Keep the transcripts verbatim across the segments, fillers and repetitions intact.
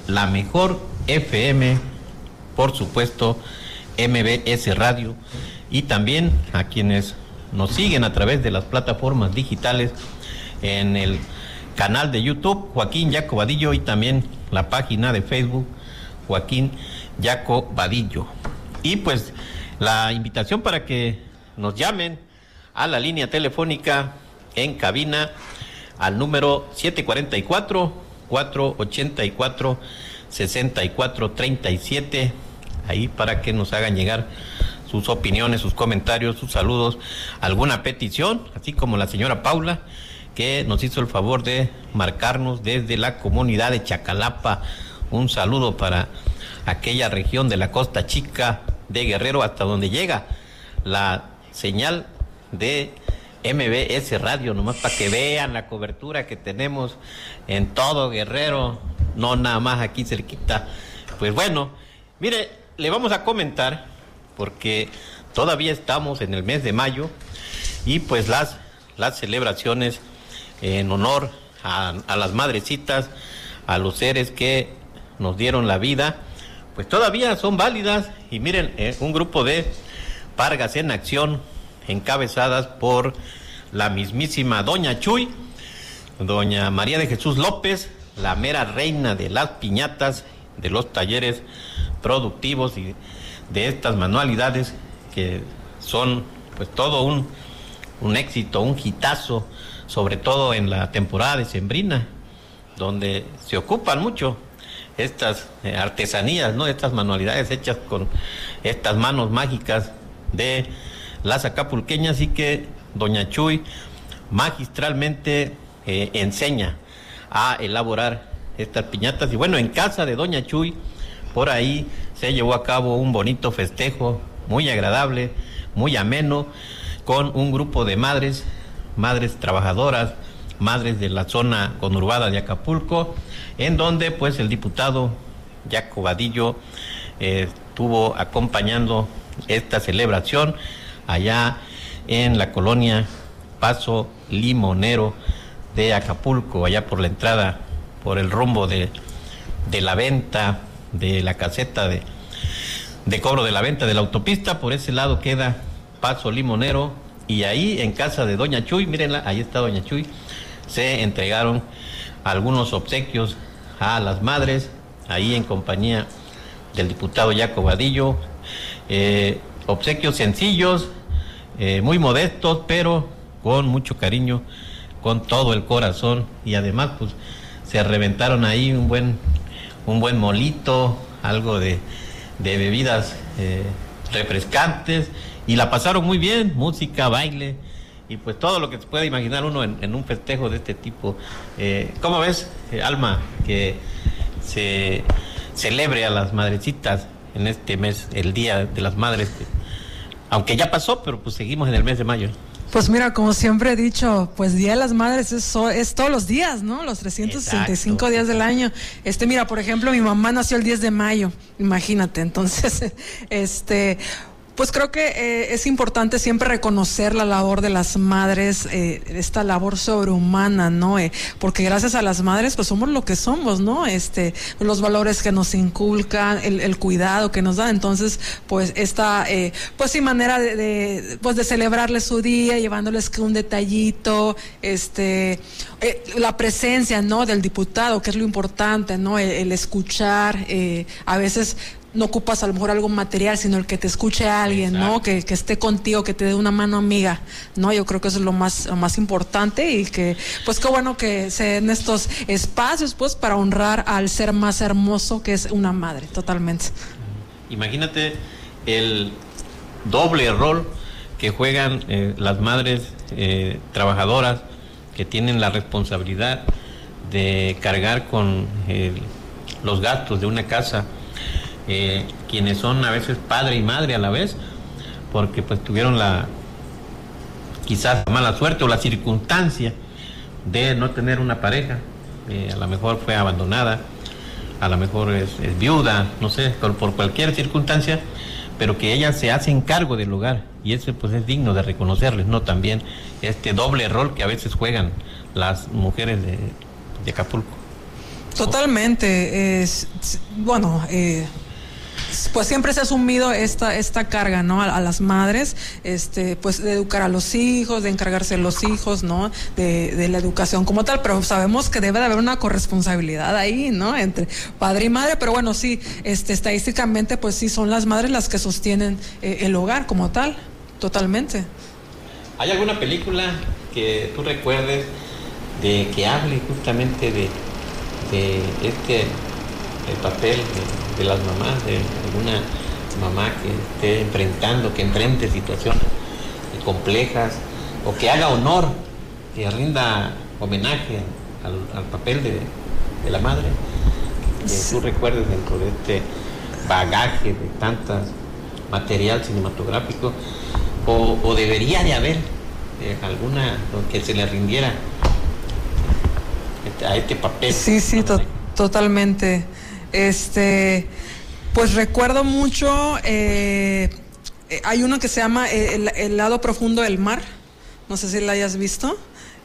la mejor F M, por supuesto, M B S Radio, y también a quienes nos siguen a través de las plataformas digitales en el canal de YouTube Joaquín Yaco Vadillo y también la página de Facebook Joaquín Yaco Vadillo. Y pues la invitación para que nos llamen a la línea telefónica en cabina al número siete cuatro cuatro, cuatro ocho cuatro, seis cuatro tres siete, ahí para que nos hagan llegar sus opiniones, sus comentarios, sus saludos, alguna petición, así como la señora Paula, que nos hizo el favor de marcarnos desde la comunidad de Chacalapa. Un saludo para aquella región de la Costa Chica de Guerrero, hasta donde llega la señal de M B S Radio, nomás para que vean la cobertura que tenemos en todo Guerrero, no nada más aquí cerquita. Pues bueno, mire, le vamos a comentar, porque todavía estamos en el mes de mayo, y pues las, las celebraciones en honor a, a las madrecitas, a los seres que nos dieron la vida, pues todavía son válidas. Y miren, eh, un grupo de Pargas en Acción, encabezadas por la mismísima Doña Chuy, Doña María de Jesús López, la mera reina de las piñatas, de los talleres productivos y de estas manualidades que son pues todo un, un éxito, un hitazo, sobre todo en la temporada decembrina, donde se ocupan mucho estas eh, artesanías, ¿no? Estas manualidades hechas con estas manos mágicas de las acapulqueñas, y que Doña Chuy magistralmente eh, enseña a elaborar estas piñatas. Y bueno, en casa de Doña Chuy, por ahí se llevó a cabo un bonito festejo, muy agradable, muy ameno, con un grupo de madres, madres trabajadoras, madres de la zona conurbada de Acapulco, en donde pues el diputado Yaco Vadillo eh, estuvo acompañando esta celebración allá en la colonia Paso Limonero de Acapulco, allá por la entrada, por el rumbo de, de la venta, de la caseta de, de cobro de la venta de la autopista. Por ese lado queda Paso Limonero, y ahí en casa de Doña Chuy, mírenla, ahí está Doña Chuy, se entregaron algunos obsequios a las madres, ahí en compañía del diputado Yaco Vadillo, eh, obsequios sencillos, eh, muy modestos, pero con mucho cariño, con todo el corazón. Y además pues se reventaron ahí un buen un buen molito, algo de, de bebidas eh, refrescantes, y la pasaron muy bien, música, baile, y pues todo lo que se puede imaginar uno en, en un festejo de este tipo. Eh, ¿Cómo ves, eh, Alma, que se celebre a las madrecitas en este mes, el Día de las Madres? Aunque ya pasó, pero pues seguimos en el mes de mayo. Pues mira, como siempre he dicho, pues Día de las Madres es, es todos los días, ¿no? Los trescientos sesenta y cinco Exacto. días del año. Este, mira, por ejemplo, mi mamá nació el diez de mayo, imagínate. Entonces, este... pues creo que eh, es importante siempre reconocer la labor de las madres, eh, esta labor sobrehumana, ¿no? Eh, porque gracias a las madres, pues somos lo que somos, ¿no? Este, los valores que nos inculcan, el, el cuidado que nos dan. Entonces, pues esta, eh, pues sí, manera de, de, pues de celebrarles su día, llevándoles un detallito, este, eh, la presencia, ¿no? Del diputado, que es lo importante, ¿no? El, el escuchar, eh, a veces no ocupas a lo mejor algo material, sino el que te escuche a alguien, Exacto. ¿no? Que, que esté contigo, que te dé una mano amiga, ¿no? Yo creo que eso es lo más, lo más importante, y que, pues qué bueno que se den estos espacios, pues, para honrar al ser más hermoso que es una madre, totalmente. Imagínate el doble rol que juegan eh, las madres eh, trabajadoras, que tienen la responsabilidad de cargar con eh, los gastos de una casa, Eh, quienes son a veces padre y madre a la vez, porque pues tuvieron la quizás la mala suerte o la circunstancia de no tener una pareja, eh, a lo mejor fue abandonada, a lo mejor es, es viuda, no sé, por, por cualquier circunstancia, pero que ellas se hacen cargo del hogar, y eso pues es digno de reconocerles, ¿no? También este doble rol que a veces juegan las mujeres de, de Acapulco. Totalmente. Es, bueno, eh, pues siempre se ha asumido esta esta carga, ¿no? A, a las madres, este, pues de educar a los hijos, de encargarse de los hijos, ¿no? De, de la educación como tal, pero sabemos que debe de haber una corresponsabilidad ahí, ¿no? Entre padre y madre, pero bueno, sí, este, estadísticamente, pues sí, son las madres las que sostienen eh, el hogar como tal, totalmente. ¿Hay alguna película que tú recuerdes de que hable justamente de, de este el papel de, de las mamás, de alguna mamá que esté enfrentando, que enfrente situaciones complejas, o que haga honor, que rinda homenaje al, al papel de, de la madre, que sí. Tú recuerdes dentro de este bagaje de tantas material cinematográfico, o, o debería de haber eh, alguna que se le rindiera a este papel? Sí, sí, to- totalmente. Este, pues recuerdo mucho, eh, hay uno que se llama el, el lado profundo del mar, no sé si la hayas visto.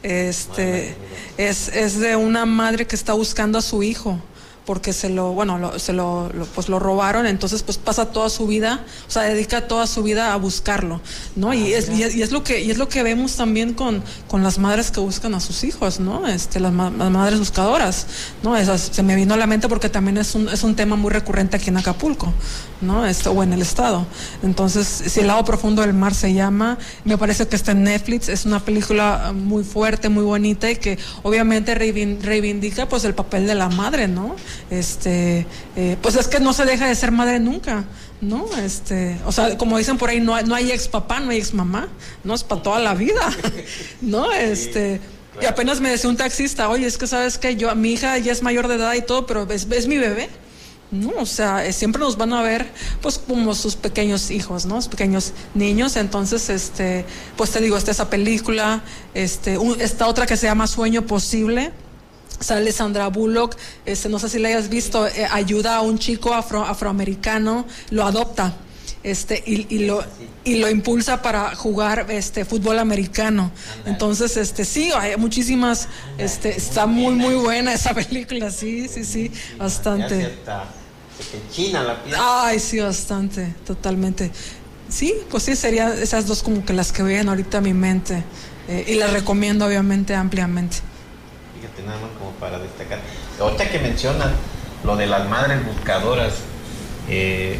Este, es, es de una madre que está buscando a su hijo, porque se lo, bueno, lo, se lo, lo, pues lo robaron, entonces pues pasa toda su vida, o sea, dedica toda su vida a buscarlo, ¿no? Y es, y es, y es lo que, y es lo que vemos también con, con las madres que buscan a sus hijos, ¿no? Este, las, ma- las madres buscadoras, ¿no? Esas, se me vino a la mente porque también es un, es un tema muy recurrente aquí en Acapulco, ¿no? Este, o en el estado. Entonces, si El lado profundo del mar se llama, me parece que está en Netflix, es una película muy fuerte, muy bonita, y que obviamente reivindica pues el papel de la madre, ¿no? Este, eh, pues es que no se deja de ser madre nunca, ¿no? Este, o sea, como dicen por ahí, no hay, no hay ex papá, no hay ex mamá, no, es para toda la vida, ¿no? Este, y apenas me decía un taxista, oye, es que sabes que yo, mi hija ya es mayor de edad y todo, pero es, es mi bebé, ¿no? O sea, eh, siempre nos van a ver, pues, como sus pequeños hijos, ¿no? Sus pequeños niños. Entonces, este, pues te digo, está esa película, este, un, esta otra que se llama Sueño Posible. Sale Sandra Bullock, este, no sé si la hayas visto, eh, ayuda a un chico afro, afroamericano, lo adopta, este, y, y lo y lo impulsa para jugar este fútbol americano. Entonces, este, sí, hay muchísimas, este, está muy muy buena esa película, sí, sí, sí, bastante. Se enchina la piel. Ay, sí, bastante, totalmente. Sí, pues sí, serían esas dos como que las que vienen ahorita a mi mente, eh, y las recomiendo obviamente ampliamente. Fíjate, nada más como para destacar. Ahorita que mencionas lo de las madres buscadoras, eh,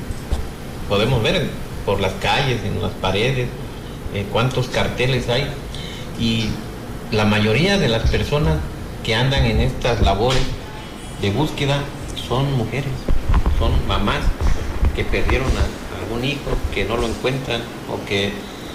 podemos ver por las calles, en las paredes, eh, cuántos carteles hay, y la mayoría de las personas que andan en estas labores de búsqueda son mujeres, son mamás que perdieron a algún hijo, que no lo encuentran, o que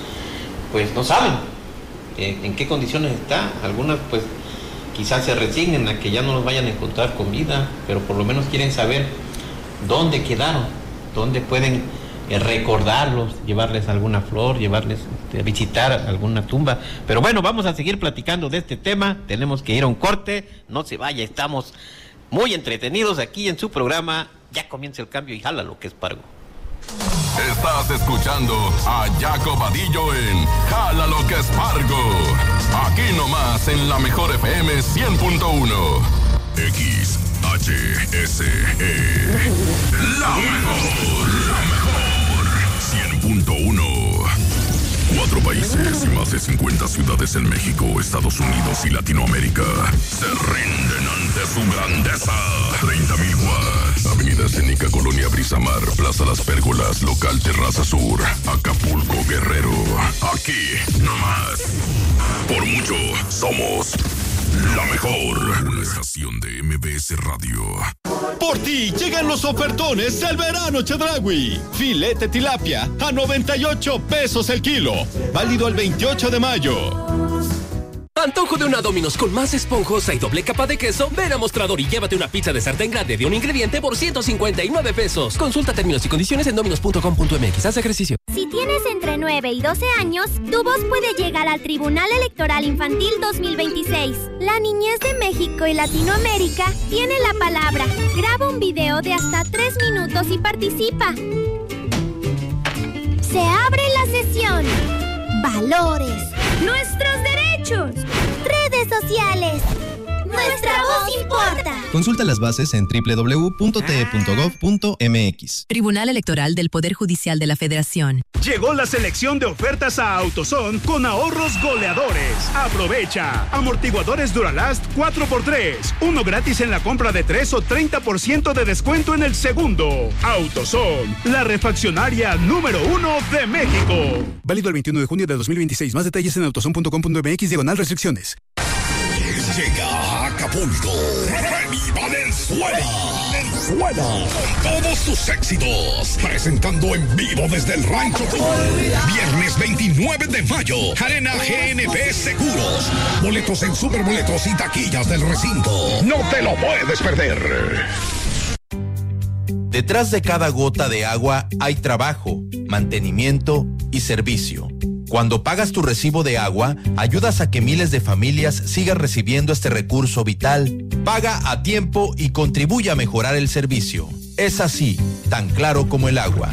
pues no saben eh, en qué condiciones está. Algunas pues quizás se resignen a que ya no los vayan a encontrar con vida, pero por lo menos quieren saber dónde quedaron, dónde pueden eh, recordarlos, llevarles alguna flor, llevarles, este, visitar alguna tumba. Pero bueno, vamos a seguir platicando de este tema. Tenemos que ir a un corte, no se vaya, estamos muy entretenidos aquí en su programa. Ya comienza el cambio y jala lo que es Pargo. Estás escuchando a Jaco Vadillo en Jala lo que es Pargo. Aquí nomás en la mejor F M cien punto uno. X H S E. La mejor, la mejor. cien punto uno. Cuatro países y más de cincuenta ciudades en México, Estados Unidos y Latinoamérica se rinden ante su grandeza. treinta mil watts. Avenida Escénica, Colonia Brisamar, Plaza Las Pérgolas, Local Terraza Sur, Acapulco, Guerrero. Aquí, nomás. Por mucho, somos la mejor. Una estación de M B S Radio. Por ti llegan los ofertones del verano Chedraui. Filete tilapia a noventa y ocho pesos el kilo. Válido el veintiocho de mayo. Antojo de una Domino's con más esponjosa y doble capa de queso. Ven a Mostrador y llévate una pizza de sartén grande de un ingrediente por ciento cincuenta y nueve pesos. Consulta términos y condiciones en dominos punto com punto m x. Haz ejercicio. Si tienes entre nueve y doce años, tu voz puede llegar al Tribunal Electoral Infantil dos mil veintiséis. La niñez de México y Latinoamérica tiene la palabra. Graba un video de hasta tres minutos y participa. Se abre la sesión. Valores. Nuestros derechos. Redes sociales. Nuestra voz importa. Consulta las bases en doble u doble u doble u punto t e punto gov punto m x. Tribunal Electoral del Poder Judicial de la Federación. Llegó la selección de ofertas a AutoZone con ahorros goleadores. Aprovecha. Amortiguadores Duralast cuatro por tres. Uno gratis en la compra de tres o treinta por ciento de descuento en el segundo. AutoZone, la refaccionaria número uno de México. Válido el veintiuno de junio de dos mil veintiséis. Más detalles en autozone punto com punto m x diagonal restricciones. Llega a Acapulco, Remy Valenzuela, Valenzuela, con todos sus éxitos, presentando en vivo desde el Rancho Tour. Viernes veintinueve de mayo, Arena G N P Seguros. Boletos en Superboletos y taquillas del recinto. No te lo puedes perder. Detrás de cada gota de agua hay trabajo, mantenimiento y servicio. Cuando pagas tu recibo de agua, ayudas a que miles de familias sigan recibiendo este recurso vital. Paga a tiempo y contribuye a mejorar el servicio. Es así, tan claro como el agua.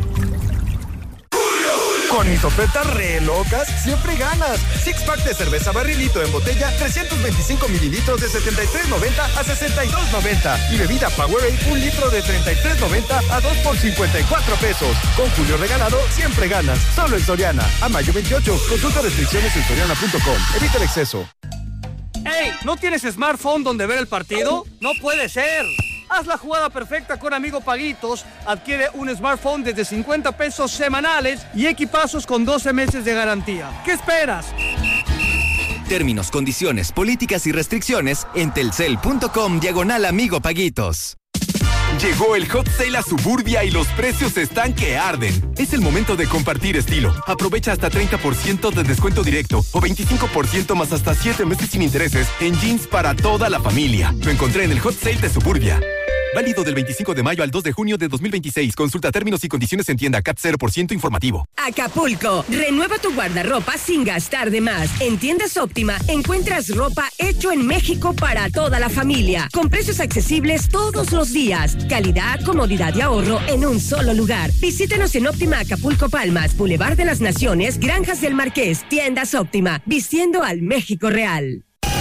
Con mis ofertas re locas, siempre ganas. Six pack de cerveza Barrilito en botella, trescientos veinticinco mililitros de setenta y tres noventa a sesenta y dos noventa. Y bebida Powerade, un litro de treinta y tres noventa a dos por cincuenta y cuatro pesos. Con Julio regalado, siempre ganas. Solo en Soriana. A mayo veintiocho. Consulta restricciones en soriana punto com. Evita el exceso. ¡Ey! ¿No tienes smartphone donde ver el partido? ¡No puede ser! Haz la jugada perfecta con Amigo Paguitos. Adquiere un smartphone desde cincuenta pesos semanales y equipazos con doce meses de garantía. ¿Qué esperas? Términos, condiciones, políticas y restricciones en telcel punto com diagonal Amigo Paguitos. Llegó el Hot Sale a Suburbia y los precios están que arden. Es el momento de compartir estilo. Aprovecha hasta treinta por ciento de descuento directo o veinticinco por ciento más hasta siete meses sin intereses en jeans para toda la familia. Lo encontré en el Hot Sale de Suburbia. Válido del veinticinco de mayo al dos de junio de dos mil veintiséis. Consulta términos y condiciones en tienda. C A T cero por ciento informativo. Acapulco. Renueva tu guardarropa sin gastar de más. En Tiendas Óptima encuentras ropa hecho en México para toda la familia. Con precios accesibles todos los días. Calidad, comodidad y ahorro en un solo lugar. Visítenos en Óptima Acapulco Palmas, Boulevard de las Naciones, Granjas del Marqués. Tiendas Óptima. Vistiendo al México real.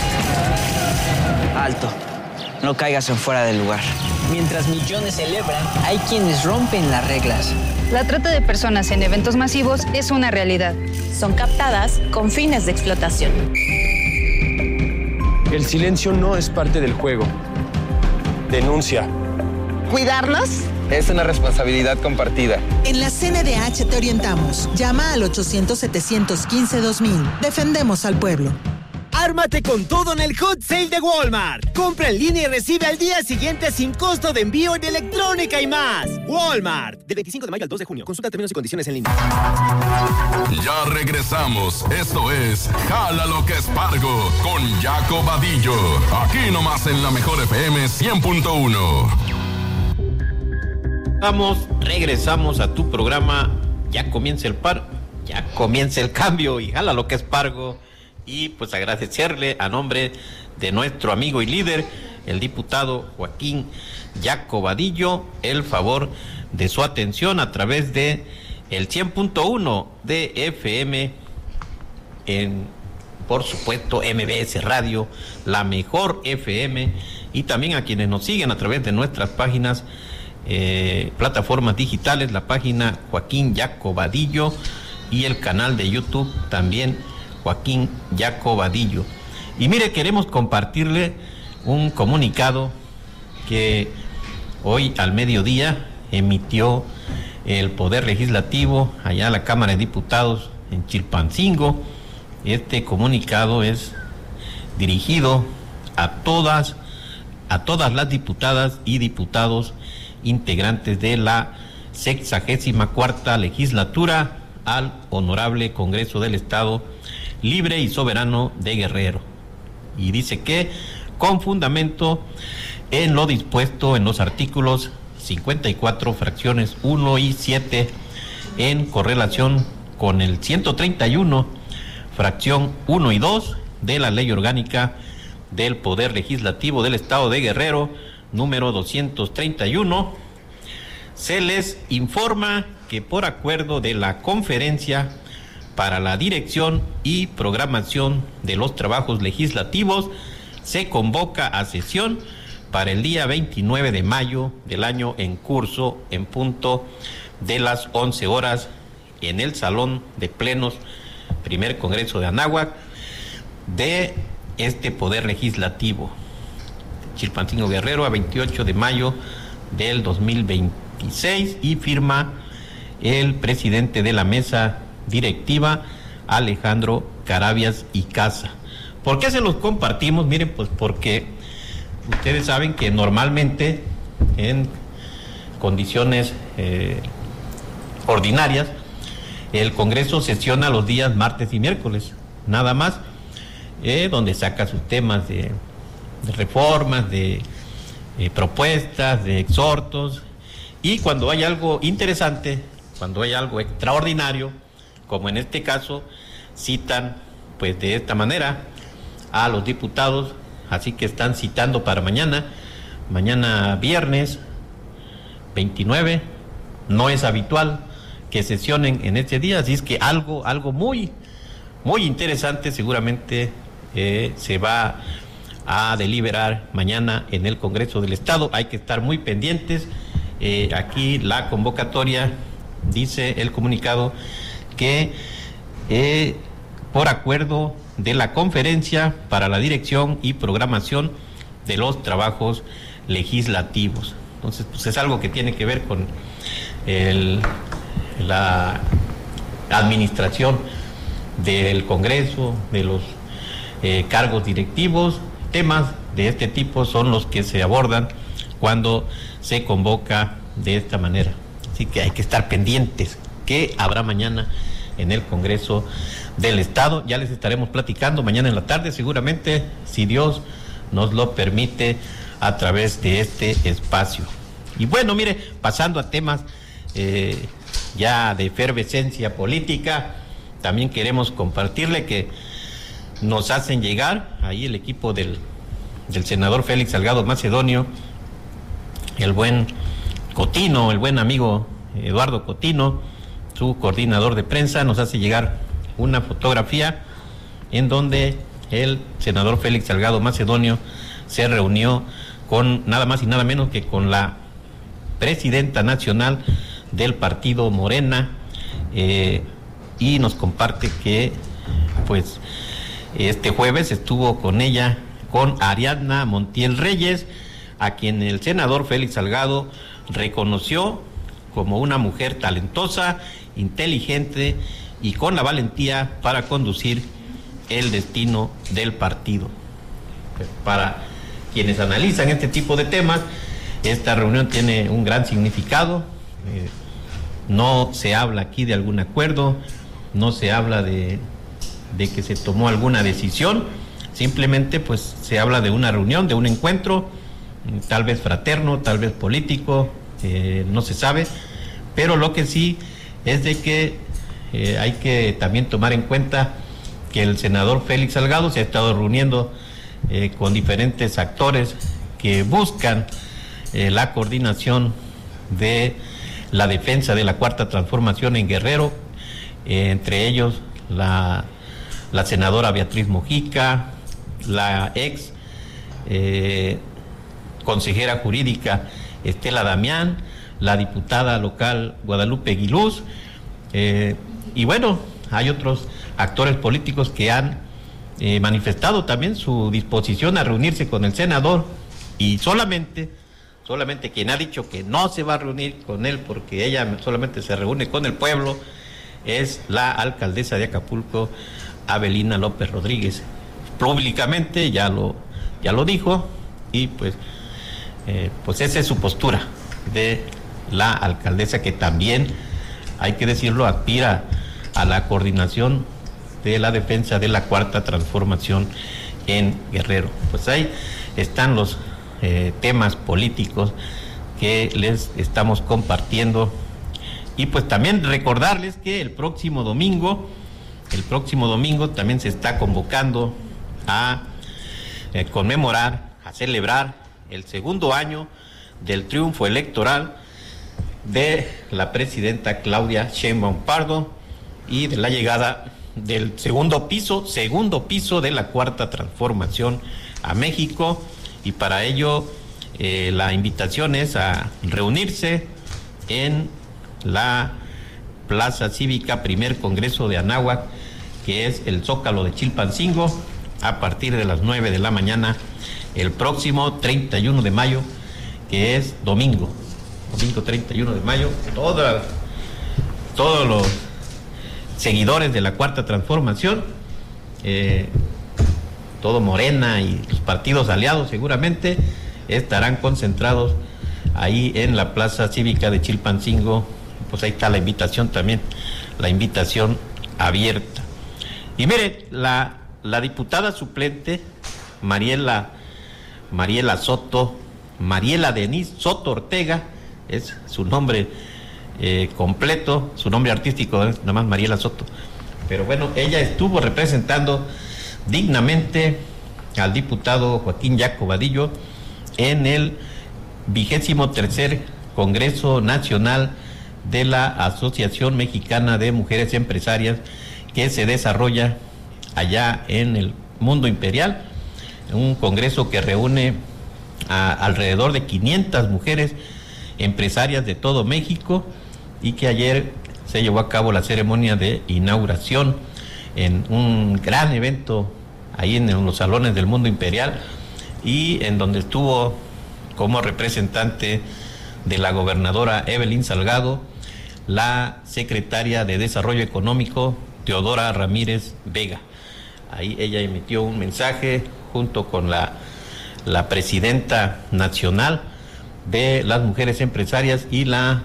Alto. No caigas en fuera del lugar. Mientras millones celebran, hay quienes rompen las reglas. La trata de personas en eventos masivos es una realidad. Son captadas con fines de explotación. El silencio no es parte del juego. Denuncia. ¿Cuidarnos? Es una responsabilidad compartida. En la C N D H te orientamos. Llama al ochocientos, setecientos quince, dos mil. Defendemos al pueblo. Ármate con todo en el Hot Sale de Walmart. Compra en línea y recibe al día siguiente sin costo de envío en electrónica y más. Walmart. Del veinticinco de mayo al dos de junio. Consulta términos y condiciones en línea. Ya regresamos. Esto es Jala lo que es Pargo con Jaco Vadillo. Aquí nomás en la mejor F M cien punto uno. Vamos, regresamos a tu programa. Ya comienza el par, ya comienza el cambio y Jala lo que es Pargo. Y pues agradecerle a nombre de nuestro amigo y líder, el diputado Joaquín Jaco Vadillo, el favor de su atención a través de el cien punto uno de F M, en, por supuesto, M B S Radio, la mejor F M, y también a quienes nos siguen a través de nuestras páginas, eh, plataformas digitales, la página Joaquín Jaco Vadillo y el canal de YouTube también Joaquín Jaco Vadillo. Y mire, queremos compartirle un comunicado que hoy al mediodía emitió el Poder Legislativo allá a la Cámara de Diputados en Chilpancingo. Este comunicado es dirigido a todas, a todas las diputadas y diputados integrantes de la sexagésima cuarta legislatura al Honorable Congreso del Estado Libre y Soberano de Guerrero. Y dice que con fundamento en lo dispuesto en los artículos cincuenta y cuatro fracciones uno y siete en correlación con el ciento treinta y uno fracción uno y dos de la Ley Orgánica del Poder Legislativo del Estado de Guerrero número doscientos treinta y uno, se les informa que por acuerdo de la Conferencia para la Dirección y Programación de los Trabajos Legislativos, se convoca a sesión para el día veintinueve de mayo del año en curso, en punto de las once horas, en el Salón de Plenos, primer Congreso de Anáhuac, de este Poder Legislativo. Chilpancingo Guerrero, a veintiocho de mayo del dos mil veintiséis, y firma el presidente de la mesa directiva, Alejandro Carabias y Casa. ¿Por qué se los compartimos? Miren, pues porque ustedes saben que normalmente en condiciones eh, ordinarias el Congreso sesiona los días martes y miércoles, nada más, eh, donde saca sus temas de, de reformas, de eh, propuestas, de exhortos, y cuando hay algo interesante, cuando hay algo extraordinario, como en este caso, citan pues de esta manera a los diputados. Así que están citando para mañana, mañana viernes veintinueve, no es habitual que sesionen en este día, así es que algo, algo muy, muy interesante seguramente eh, se va a deliberar mañana en el Congreso del Estado. Hay que estar muy pendientes. Eh, aquí la convocatoria, dice el comunicado, que eh, por acuerdo de la Conferencia para la Dirección y Programación de los Trabajos Legislativos. Entonces, pues es algo que tiene que ver con el, la administración del Congreso, de los eh, cargos directivos. Temas de este tipo son los que se abordan cuando se convoca de esta manera. Así que hay que estar pendientes que habrá mañana en el Congreso del Estado. Ya les estaremos platicando mañana en la tarde, seguramente, si Dios nos lo permite, a través de este espacio. Y bueno, mire, pasando a temas eh, ya de efervescencia política, también queremos compartirle que nos hacen llegar ahí el equipo del, del senador Félix Salgado Macedonio, el buen Cotino, el buen amigo Eduardo Cotino, su coordinador de prensa, nos hace llegar una fotografía en donde el senador Félix Salgado Macedonio se reunió con nada más y nada menos que con la presidenta nacional del partido Morena, eh, y nos comparte que pues este jueves estuvo con ella, con Ariadna Montiel Reyes, a quien el senador Félix Salgado reconoció como una mujer talentosa, inteligente y con la valentía para conducir el destino del partido. Pues para quienes analizan este tipo de temas, esta reunión tiene un gran significado. Eh, no se habla aquí de algún acuerdo, no se habla de, de que se tomó alguna decisión, simplemente pues se habla de una reunión, de un encuentro, tal vez fraterno, tal vez político, eh, no se sabe, pero lo que sí es de que eh, hay que también tomar en cuenta que el senador Félix Salgado se ha estado reuniendo eh, con diferentes actores que buscan eh, la coordinación de la defensa de la Cuarta Transformación en Guerrero, eh, entre ellos la, la senadora Beatriz Mojica, la ex eh, consejera jurídica Estela Damián, la diputada local Guadalupe Aguiluz, eh, y bueno, hay otros actores políticos que han eh, manifestado también su disposición a reunirse con el senador, y solamente, solamente quien ha dicho que no se va a reunir con él porque ella solamente se reúne con el pueblo es la alcaldesa de Acapulco, Avelina López Rodríguez. Públicamente ya lo, ya lo dijo, y pues, eh, pues esa es su postura de la alcaldesa, que también, hay que decirlo, aspira a la coordinación de la defensa de la Cuarta Transformación en Guerrero. Pues ahí están los eh, temas políticos que les estamos compartiendo, y pues también recordarles que el próximo domingo, el próximo domingo también se está convocando a eh, conmemorar, a celebrar el segundo año del triunfo electoral de la presidenta Claudia Sheinbaum Pardo y de la llegada del segundo piso, segundo piso de la Cuarta Transformación a México, y para ello eh, la invitación es a reunirse en la Plaza Cívica Primer Congreso de Anáhuac, que es el Zócalo de Chilpancingo, a partir de las nueve de la mañana el próximo treinta y uno de mayo, que es domingo, domingo treinta y uno de mayo. Toda, todos los seguidores de la Cuarta Transformación, eh, todo Morena y los partidos aliados seguramente estarán concentrados ahí en la Plaza Cívica de Chilpancingo. Pues ahí está la invitación también, la invitación abierta. Y mire, la, la diputada suplente Mariela, Mariela Soto, Mariela Denise Soto Ortega, es su nombre eh, completo, su nombre artístico es nada más Mariela Soto, pero bueno, ella estuvo representando dignamente al diputado Joaquín Jaco Vadillo en el vigésimo tercer Congreso Nacional de la Asociación Mexicana de Mujeres Empresarias, que se desarrolla allá en el Mundo Imperial, un congreso que reúne a alrededor de quinientas mujeres empresarias de todo México, y que ayer se llevó a cabo la ceremonia de inauguración en un gran evento ahí en los salones del Mundo Imperial, y en donde estuvo como representante de la gobernadora Evelyn Salgado la secretaria de Desarrollo Económico Teodora Ramírez Vega. Ahí ella emitió un mensaje junto con la, la presidenta nacional de las mujeres empresarias y la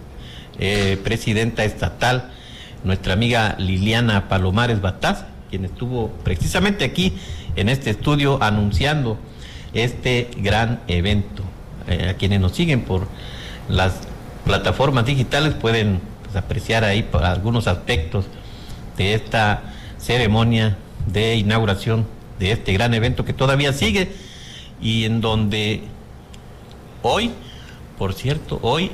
eh, presidenta estatal, nuestra amiga Liliana Palomares Bataz, quien estuvo precisamente aquí en este estudio anunciando este gran evento. Eh, a quienes nos siguen por las plataformas digitales pueden pues, apreciar ahí algunos aspectos de esta ceremonia de inauguración de este gran evento que todavía sigue, y en donde hoy, por cierto, hoy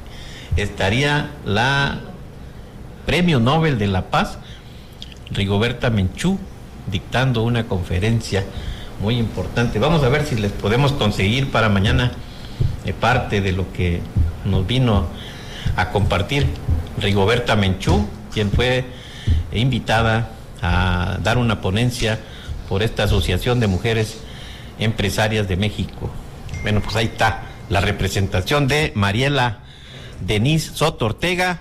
estaría la Premio Nobel de la Paz, Rigoberta Menchú, dictando una conferencia muy importante. Vamos a ver si les podemos conseguir para mañana eh, parte de lo que nos vino a compartir Rigoberta Menchú, quien fue invitada a dar una ponencia por esta Asociación de Mujeres Empresarias de México. Bueno, pues ahí está la representación de Mariela Denise Soto Ortega,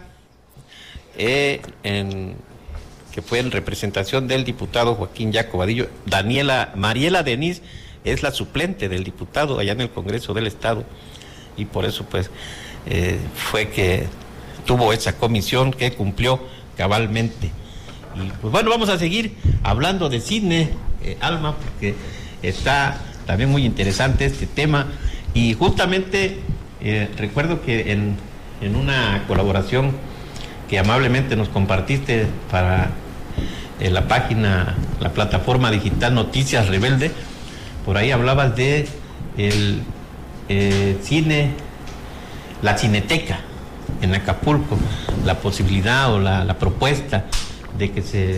eh, en, que fue en representación del diputado Joaquín Jaco Vadillo. Daniela, Mariela Denise es la suplente del diputado allá en el Congreso del Estado, y por eso pues eh, fue que tuvo esa comisión que cumplió cabalmente. Y pues bueno, vamos a seguir hablando de cine, eh, Alma, porque está también muy interesante este tema, y justamente eh, recuerdo que en, en una colaboración que amablemente nos compartiste para eh, la página, la plataforma digital Noticias Rebelde, por ahí hablabas de el eh, cine, la Cineteca en Acapulco, la posibilidad o la, la propuesta de que se eh,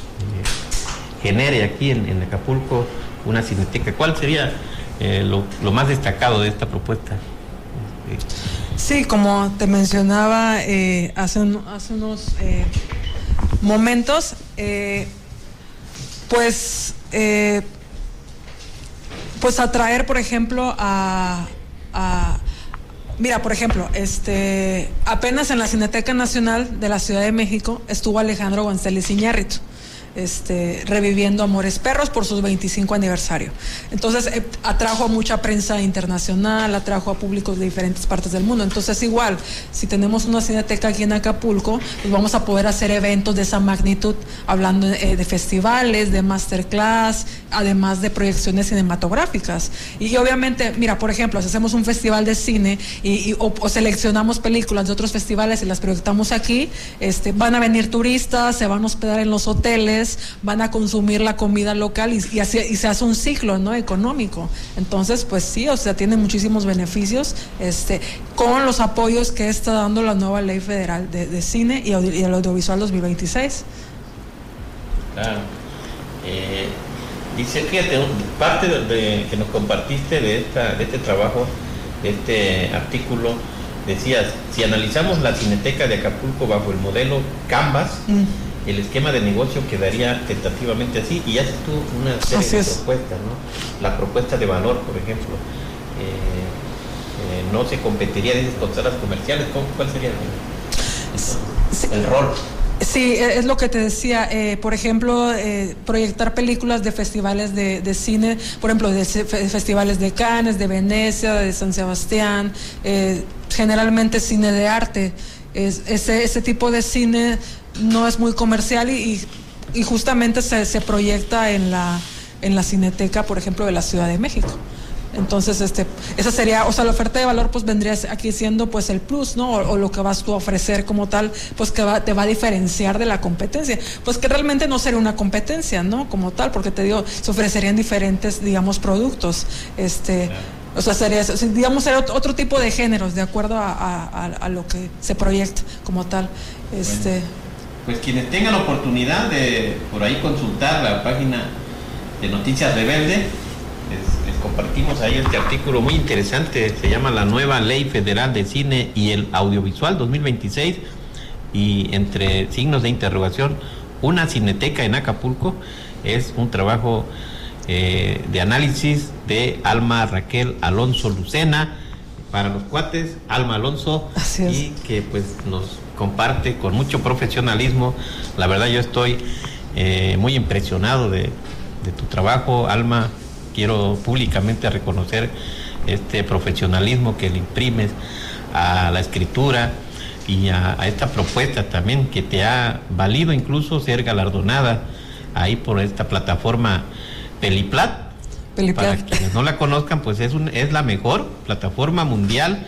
genere aquí en, en Acapulco una cineteca. ¿Cuál sería eh, lo, lo más destacado de esta propuesta? Sí, como te mencionaba eh, hace, un, hace unos eh, momentos, eh, pues, eh, pues atraer, por ejemplo, a, a mira, por ejemplo, este, apenas en la Cineteca Nacional de la Ciudad de México estuvo Alejandro González Iñárritu, este, reviviendo Amores Perros por su veinticinco aniversario. Entonces eh, atrajo a mucha prensa internacional, atrajo a públicos de diferentes partes del mundo. Entonces igual, si tenemos una cineteca aquí en Acapulco, pues vamos a poder hacer eventos de esa magnitud, hablando eh, de festivales, de masterclass, además de proyecciones cinematográficas. Y, y obviamente, mira, por ejemplo, si hacemos un festival de cine y, y o, o seleccionamos películas de otros festivales y las proyectamos aquí, este, van a venir turistas, se van a hospedar en los hoteles, van a consumir la comida local y, y, así, y se hace un ciclo, ¿no?, económico. Entonces, pues sí, o sea, tiene muchísimos beneficios, este, con los apoyos que está dando la nueva Ley Federal de, de Cine y, audio, y el Audiovisual dos mil veintiséis. Claro. Eh, dice, fíjate, parte de, de, que nos compartiste de, esta, de este trabajo, de este artículo, decías, si analizamos la Cineteca de Acapulco bajo el modelo Canvas, mm. el esquema de negocio quedaría tentativamente así, y haces tú una serie así de es. propuestas, ¿no? La propuesta de valor, por ejemplo, eh, eh, no se competiría con salas comerciales, ¿cuál sería el, sí. el rol? Sí, es lo que te decía, eh, por ejemplo, eh, proyectar películas de festivales de, de cine, por ejemplo, de festivales de Cannes, de Venecia, de San Sebastián, eh, generalmente cine de arte. Es, ese, ese tipo de cine no es muy comercial y, y justamente se, se proyecta en la, en la Cineteca, por ejemplo, de la Ciudad de México. Entonces, este, esa sería, o sea, la oferta de valor pues vendría aquí siendo pues el plus, ¿no? O, o lo que vas tú a ofrecer como tal, pues que va, te va a diferenciar de la competencia. Pues que realmente no sería una competencia, ¿no? Como tal, porque te digo, se ofrecerían diferentes, digamos, productos. Este, claro. O sea, sería, digamos, sería otro tipo de géneros, de acuerdo a, a, a lo que se proyecta como tal. Este. Bueno, pues quienes tengan la oportunidad de por ahí consultar la página de Noticias Rebelde, les, les compartimos ahí este artículo muy interesante, se llama La Nueva Ley Federal de Cine y el Audiovisual dos mil veintiséis, y entre signos de interrogación, una cineteca en Acapulco. Es un trabajo eh, de análisis de Alma Raquel Alonso Lucena, para los cuates, Alma Alonso, y que pues nos comparte con mucho profesionalismo. La verdad yo estoy eh, muy impresionado de, de tu trabajo, Alma. Quiero públicamente reconocer este profesionalismo que le imprimes a la escritura y a, a esta propuesta también, que te ha valido incluso ser galardonada ahí por esta plataforma Peliplat. Peliplat. Para quienes no la conozcan, pues es, un, es la mejor plataforma mundial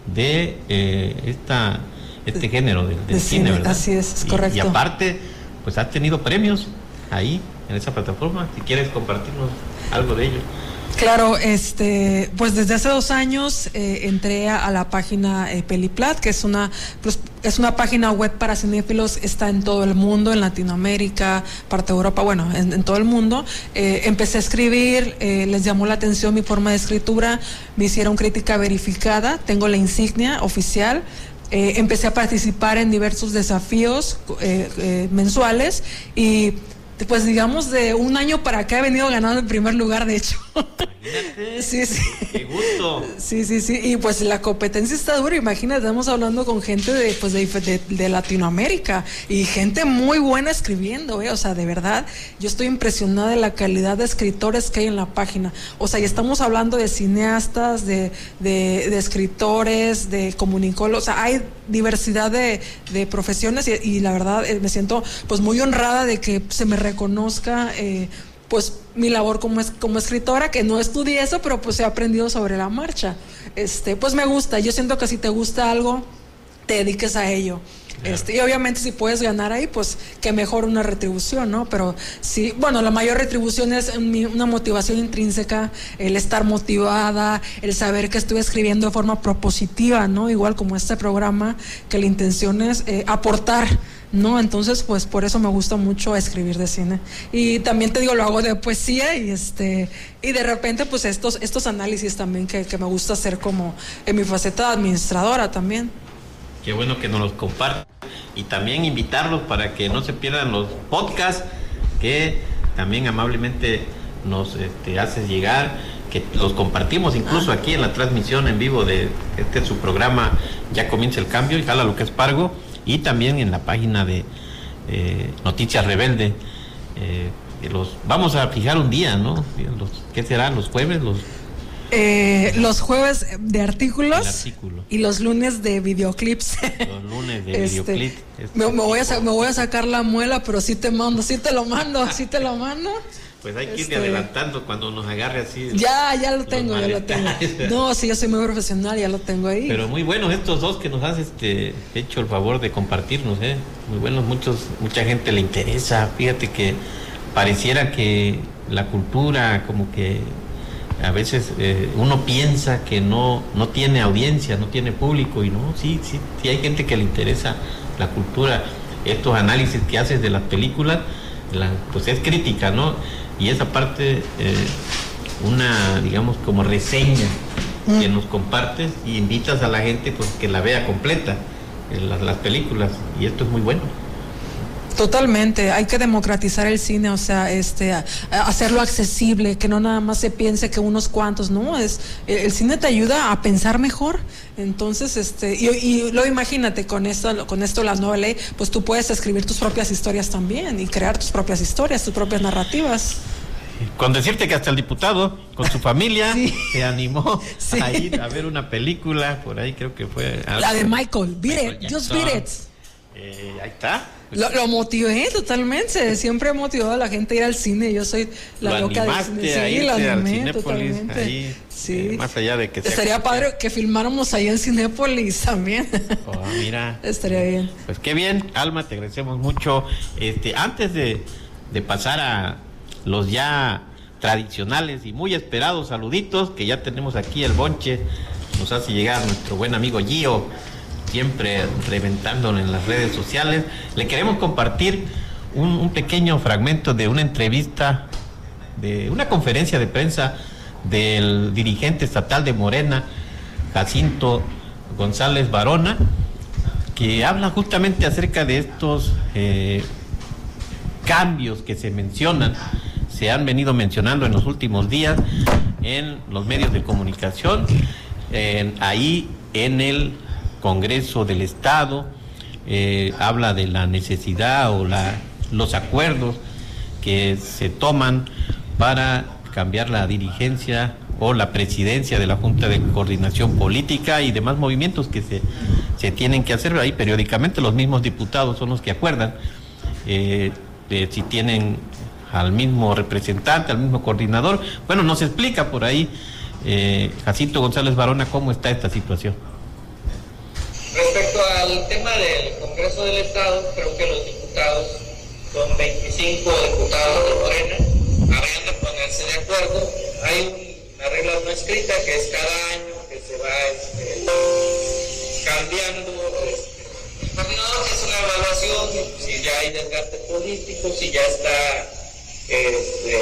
de eh, esta, este género del, del de cine, cine, ¿verdad? Así es, es y, correcto. Y aparte, pues has tenido premios ahí en esa plataforma. Si quieres compartirnos algo de ello. Claro, este, pues desde hace dos años eh, entré a, a la página eh, Peliplat, que es una, pues, es una página web para cinéfilos, está en todo el mundo, en Latinoamérica, parte de Europa, bueno, en, en todo el mundo. Eh, empecé a escribir, eh, les llamó la atención mi forma de escritura, me hicieron crítica verificada, tengo la insignia oficial. Eh, empecé a participar en diversos desafíos eh, eh, mensuales y pues digamos de un año para acá he venido ganando el primer lugar, de hecho. Imagínate. Sí, sí. Qué gusto. Sí, sí, sí. Y pues la competencia está dura. Imagínate, estamos hablando con gente de, pues de, de, de Latinoamérica y gente muy buena escribiendo, ¿eh? O sea, de verdad, yo estoy impresionada de la calidad de escritores que hay en la página. O sea, y estamos hablando de cineastas, de, de, de escritores, de comunicólogos. O sea, hay diversidad de, de profesiones y, y la verdad eh, me siento pues muy honrada de que se me reconozca eh, pues mi labor como es, como escritora, que no estudié eso, pero pues he aprendido sobre la marcha. Este, pues me gusta, yo siento que si te gusta algo, te dediques a ello. Claro. Este, y obviamente si puedes ganar ahí, pues que mejor una retribución, ¿no? Pero sí, bueno, la mayor retribución es mi, una motivación intrínseca, el estar motivada, el saber que estoy escribiendo de forma propositiva, ¿no? Igual como este programa, que la intención es eh, aportar, ¿no? Entonces, pues por eso me gusta mucho escribir de cine. Y también te digo, lo hago de poesía y este y de repente, pues estos estos análisis también que, que me gusta hacer como en mi faceta de administradora también. Qué bueno que nos los compartan y también invitarlos para que no se pierdan los podcasts que también amablemente nos este, haces llegar, que los compartimos incluso ah. aquí en la transmisión en vivo de este su programa Ya Comienza el Cambio y Jala lo que es Pargo, y también en la página de eh, Noticias Rebelde. Eh, los vamos a fijar un día, ¿no? Los, ¿qué será? ¿Los jueves? Los Eh, los jueves de artículos artículo. Y los lunes de videoclips. Los lunes de este, videoclip. Este me, me, voy a, me voy a sacar la muela, pero sí te mando, sí te lo mando, sí te lo mando. Pues hay que este, irte adelantando cuando nos agarre así. Ya, ya lo tengo, ya lo tengo. No, sí, yo soy muy profesional, ya lo tengo ahí. Pero muy buenos estos dos que nos has este, hecho el favor de compartirnos, ¿eh? Muy buenos, muchos, mucha gente le interesa. Fíjate que pareciera que la cultura como que a veces eh, uno piensa que no no tiene audiencia, no tiene público, y no, sí, sí, sí hay gente que le interesa la cultura. Estos análisis que haces de las películas la, pues es crítica, ¿no? Y esa parte, eh, una, digamos, como reseña mm. que nos compartes y invitas a la gente pues que la vea completa, eh, las, las películas, y esto es muy bueno. Totalmente, hay que democratizar el cine, o sea, este, a, a hacerlo accesible, que no nada más se piense que unos cuantos, no, es el, el cine te ayuda a pensar mejor, entonces, este, y, y luego imagínate con esto, con esto la nueva ley, pues tú puedes escribir tus propias historias también y crear tus propias historias, tus propias narrativas. Con decirte que hasta el diputado, con su familia, sí. se animó sí. a ir a ver una película, por ahí creo que fue... La de Michael, Beat It, Just Beat It. Eh, ahí está. Lo, lo motivé totalmente, siempre he motivado a la gente a ir al cine, yo soy la lo loca del cine. Sí, a irte lo animé al Cinépolis, totalmente. Ahí, sí. eh, más allá de que... Estaría padre que filmáramos ahí en Cinépolis también. Oh, mira. Estaría bien. Pues qué bien, Alma, te agradecemos mucho. Este, antes de, de pasar a los ya tradicionales y muy esperados saluditos, que ya tenemos aquí el bonche, nos hace llegar nuestro buen amigo Gio, siempre reventándolo en las redes sociales. Le queremos compartir un, un pequeño fragmento de una entrevista, de una conferencia de prensa del dirigente estatal de Morena, Jacinto González Varona, que habla justamente acerca de estos eh, cambios que se mencionan, se han venido mencionando en los últimos días en los medios de comunicación, eh, ahí en el Congreso del Estado, eh, habla de la necesidad o la, los acuerdos que se toman para cambiar la dirigencia o la presidencia de la Junta de Coordinación Política y demás movimientos que se, se tienen que hacer. Ahí periódicamente los mismos diputados son los que acuerdan eh, eh, si tienen al mismo representante, al mismo coordinador. Bueno, nos explica por ahí eh, Jacinto González Varona cómo está esta situación. Respecto al tema del Congreso del Estado, creo que los diputados, son veinticinco diputados de Morena, habrían de ponerse de acuerdo. Hay una regla no escrita que es cada año que se va este, cambiando este, el coordinador, que es una evaluación, si ya hay desgaste político, si ya está este,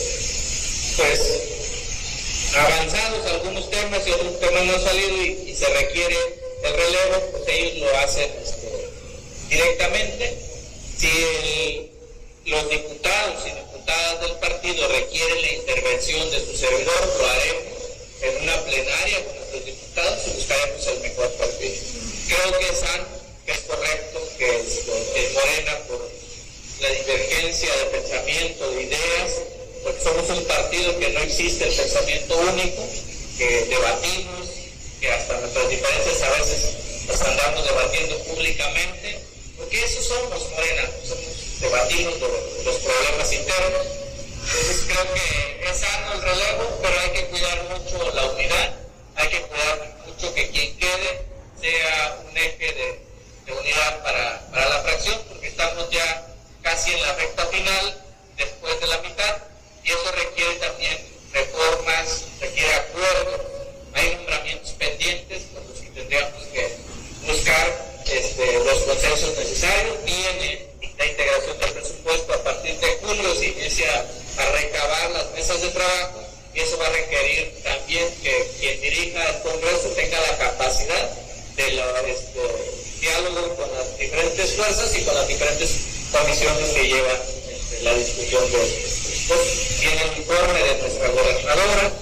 pues avanzados algunos temas y otros temas no han salido y, y se requiere el relevo, pues ellos lo hacen este, directamente. Si el, los diputados y diputadas del partido requieren la intervención de su servidor, lo haremos en una plenaria con nuestros diputados y buscaremos el mejor partido. Creo que es sano, que es correcto, que este, en Morena, por la divergencia de pensamiento, de ideas, porque somos un partido que no existe el pensamiento único, que debatimos, que hasta nuestras diferencias a veces las andamos debatiendo públicamente, porque eso somos Morena, somos, debatimos los, los problemas internos. Entonces creo que es sano el relevo, pero hay que cuidar mucho la unidad, hay que cuidar mucho que quien quede sea un eje de, de unidad para, para la fracción, porque estamos ya casi en la recta final, después de la mitad, y eso requiere también reformas, requiere acuerdos. Hay nombramientos pendientes con los que tendríamos que buscar este, los consensos necesarios. Viene la integración del presupuesto a partir de julio, se inicia a recabar las mesas de trabajo y eso va a requerir también que quien dirija el Congreso tenga la capacidad de la, este, diálogo con las diferentes fuerzas y con las diferentes comisiones que llevan este, la discusión de esto. Tiene el informe de nuestra gobernadora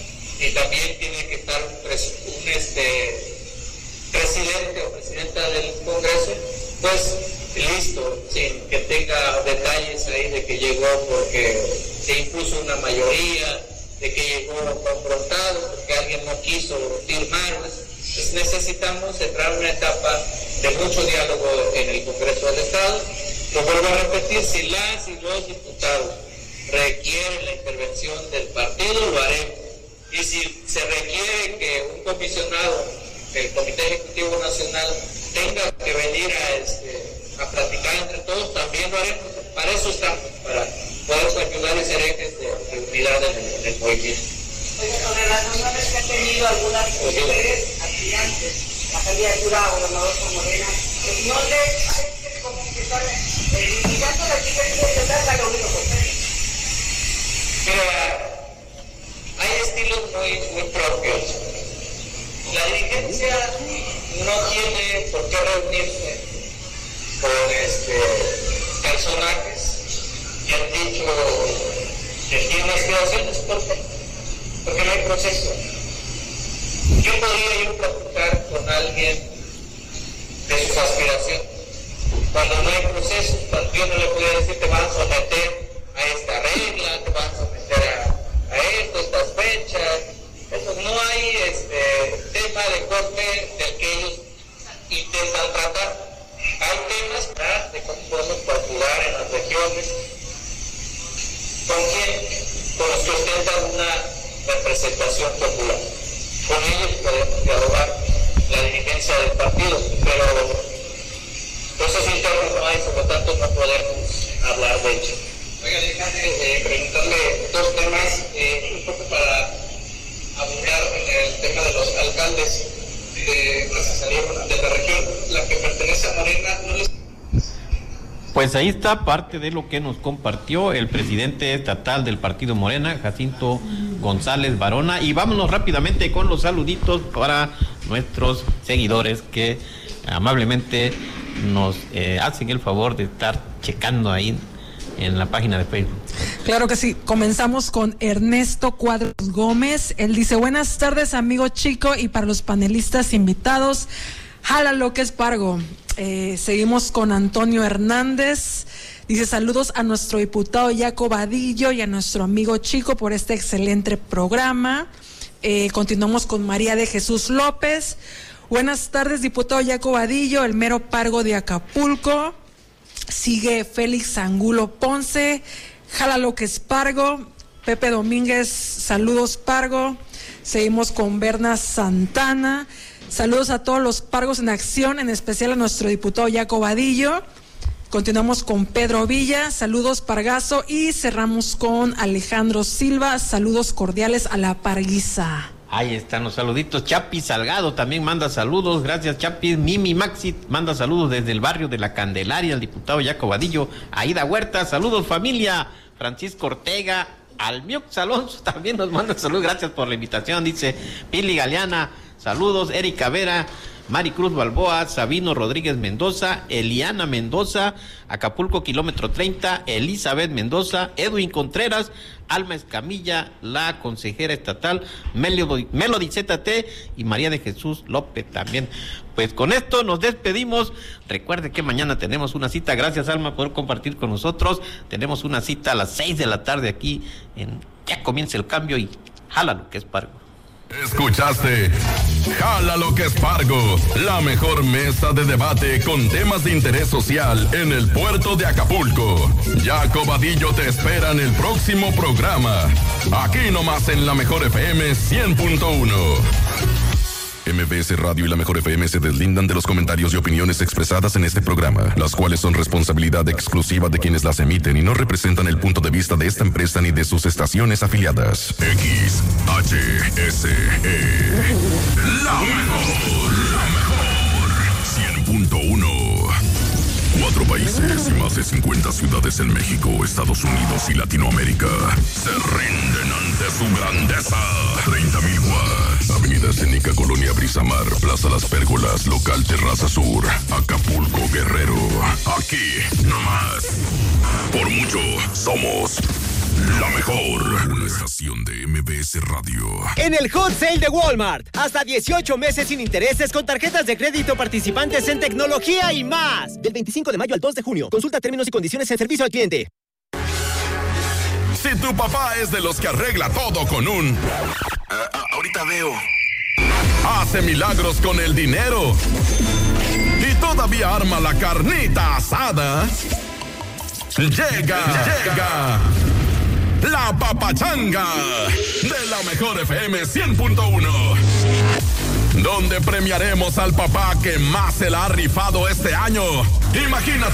y también tiene que estar un, un este, presidente o presidenta del Congreso, pues listo, sin que tenga detalles ahí de que llegó porque se impuso una mayoría, de que llegó confrontado, porque alguien no quiso firmar. Pues necesitamos entrar en una etapa de mucho diálogo en el Congreso del Estado. Lo vuelvo a repetir, si las y los diputados requieren la intervención del partido, lo haremos. Y si se requiere que un comisionado del Comité Ejecutivo Nacional tenga que venir a, este, a platicar entre todos, también lo haremos. Para eso estamos, para poder ayudar a ser ejes de, de unidad en el, en el movimiento. Oye, con relación a que han tenido algunas mujeres aspirantes a candidatura a gobernador por Morena, ¿no les parece como que están eliminando la dirigencia estatal haga uno con él. Mira, hay estilos muy, muy propios. La dirigencia no tiene por qué reunirse con este, personajes que han dicho que tienen aspiraciones. ¿Por qué? Porque no hay proceso. Yo podría ir a platicar con alguien de sus aspiraciones cuando no hay proceso, cuando yo no le puedo decir te vas a someter a esta regla, te vas a someter a, a esto, estas fechas. Eso, no hay este tema de corte del que ellos intentan tratar. Hay temas, ¿verdad?, de cómo podemos calcular en las regiones, con quién, con los que ostentan una representación popular. Con ellos podemos dialogar la dirigencia del partido, pero cosas internas no hay, por lo tanto no podemos hablar de ello. Oiga, déjame eh, preguntarle dos temas, eh, un poco para abundar en el tema de los alcaldes de las que salieron de la región, la que pertenece a Morena, no les... Pues ahí está parte de lo que nos compartió el presidente estatal del partido Morena, Jacinto González Barona, y vámonos rápidamente con los saluditos para nuestros seguidores que amablemente nos eh, hacen el favor de estar checando ahí en la página de Facebook. Claro que sí, comenzamos con Ernesto Cuadros Gómez. Él dice: buenas tardes, amigo Chico, y para los panelistas invitados, jala lo que es Pargo. Eh, seguimos con Antonio Hernández. Dice: saludos a nuestro diputado Jaco Vadillo y a nuestro amigo Chico por este excelente programa. Eh, continuamos con María de Jesús López. Buenas tardes, diputado Jaco Vadillo, el mero Pargo de Acapulco. Sigue Félix Angulo Ponce, jala lo que es Pargo. Pepe Domínguez, saludos Pargo. Seguimos con Berna Santana. Saludos a todos los Pargos en acción, en especial a nuestro diputado Jaco Vadillo. Continuamos con Pedro Villa, saludos Pargazo, y cerramos con Alejandro Silva, saludos cordiales a la Parguiza. Ahí están los saluditos. Chapi Salgado también manda saludos, gracias Chapi. Mimi Maxi manda saludos desde el barrio de La Candelaria, el diputado Jaco Vadillo. Aida Huerta, saludos familia. Francisco Ortega, Almiox Alonso también nos manda saludos, gracias por la invitación, dice Pili Galeana. Saludos, Erika Vera, Maricruz Balboa, Sabino Rodríguez Mendoza, Eliana Mendoza, Acapulco kilómetro treinta, Elizabeth Mendoza, Edwin Contreras, Alma Escamilla, la consejera estatal, Melody, Melody Z T y María de Jesús López también. Pues con esto nos despedimos. Recuerde que mañana tenemos una cita. Gracias, Alma, por compartir con nosotros. Tenemos una cita a las seis de la tarde aquí en Ya Comienza el Cambio y jala lo que es Pargo. Escuchaste Jala lo que es Pargo, la mejor mesa de debate con temas de interés social en el puerto de Acapulco. Jaco Vadillo te espera en el próximo programa, aquí nomás en la mejor F M cien punto uno. M B S Radio y la mejor F M se deslindan de los comentarios y opiniones expresadas en este programa, las cuales son responsabilidad exclusiva de quienes las emiten y no representan el punto de vista de esta empresa ni de sus estaciones afiliadas. X H S E, la mejor, la mejor, cien punto uno. Cuatro países y más de cincuenta ciudades en México, Estados Unidos y Latinoamérica se rinden ante su grandeza. treinta mil watts. Avenida Escénica, Colonia Brisamar, Plaza Las Pérgolas, Local Terraza Sur, Acapulco, Guerrero. Aquí, nomás. Por mucho, somos la mejor. Una estación de M B S Radio. En el Hot Sale de Walmart, hasta dieciocho meses sin intereses con tarjetas de crédito participantes en tecnología y más. Del veinticinco de mayo al dos de junio. Consulta términos y condiciones en servicio al cliente. Si tu papá es de los que arregla todo con un... Uh, ahorita veo. Hace milagros con el dinero. Y todavía arma la carnita asada. Llega, llega. La papachanga de la mejor F M cien punto uno, donde premiaremos al papá que más se la ha rifado este año. Imagínate